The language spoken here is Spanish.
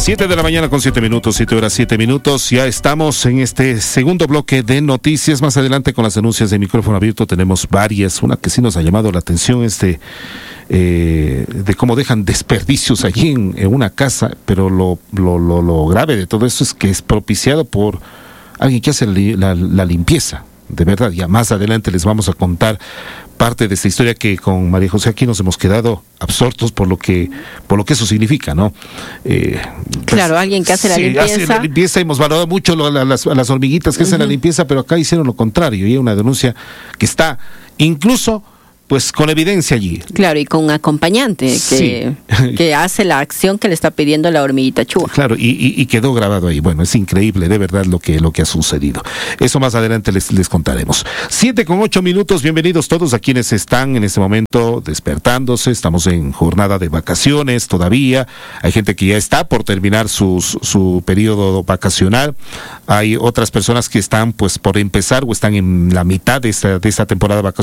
7 de la mañana con 7 minutos, 7 horas 7 minutos. Ya estamos en este segundo bloque de noticias. Más adelante con las denuncias de micrófono abierto tenemos varias. Una que sí nos ha llamado la atención es de cómo dejan desperdicios allí en una casa, pero lo grave de todo esto es que es propiciado por alguien que hace la limpieza. De verdad, ya más adelante les vamos a contar parte de esta historia que con María José aquí nos hemos quedado absortos por lo que eso significa, ¿no? Claro, alguien que hace la limpieza. Hace la limpieza, hemos valorado mucho a las hormiguitas que hacen la limpieza, pero acá hicieron lo contrario, y hay una denuncia que está incluso pues con evidencia allí. Claro, y con un acompañante que hace la acción que le está pidiendo la hormiguita chua. Claro, y quedó grabado ahí. Bueno, es increíble, de verdad, lo que ha sucedido. Eso más adelante les contaremos. 7:08, bienvenidos todos a quienes están en este momento despertándose. Estamos en jornada de vacaciones todavía. Hay gente que ya está por terminar su periodo vacacional. Hay otras personas que están pues por empezar o están en la mitad de esta temporada vacacional.